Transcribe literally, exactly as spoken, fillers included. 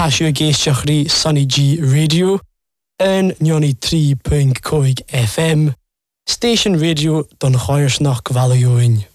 Tashu Geishtachri Sunny G Radio and Nyoni three point five F M Station Radio Don Choyersnach Gvalioin.